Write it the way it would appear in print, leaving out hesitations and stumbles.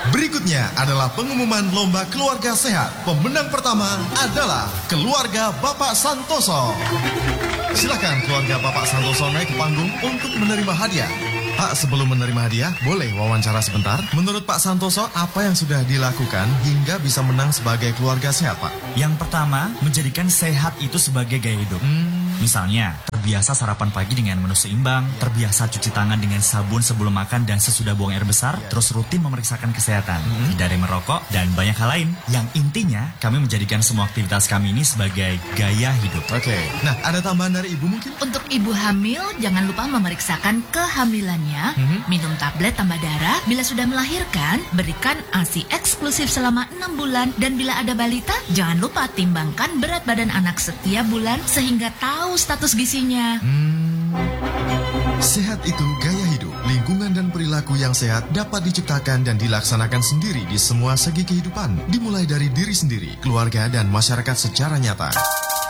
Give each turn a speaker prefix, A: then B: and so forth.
A: Berikutnya adalah pengumuman lomba keluarga sehat. Pemenang pertama adalah keluarga Bapak Santoso. Silakan keluarga Bapak Santoso naik ke panggung untuk menerima hadiah. Pak, sebelum menerima hadiah, boleh wawancara sebentar? Menurut Pak Santoso, apa yang sudah dilakukan hingga bisa menang sebagai keluarga sehat, Pak?
B: Yang pertama, menjadikan sehat itu sebagai gaya hidup. Misalnya, terbiasa sarapan pagi dengan menu seimbang, terbiasa cuci tangan dengan sabun sebelum makan dan sesudah buang air besar, terus rutin memeriksakan kesehatan, hindari merokok, dan banyak hal lain. Yang intinya, kami menjadikan semua aktivitas kami ini sebagai gaya hidup.
A: Oke. Nah, ada tambahan dari Ibu mungkin?
C: Untuk ibu hamil, jangan lupa memeriksakan kehamilannya, minum tablet tambah darah, bila sudah melahirkan, berikan ASI eksklusif selama 6 bulan, dan bila ada balita, jangan lupa timbangkan berat badan anak setiap bulan sehingga tahu status gizinya.
A: Sehat itu gaya hidup. Lingkungan dan perilaku yang sehat dapat diciptakan dan dilaksanakan sendiri di semua segi kehidupan, dimulai dari diri sendiri, keluarga, dan masyarakat secara nyata.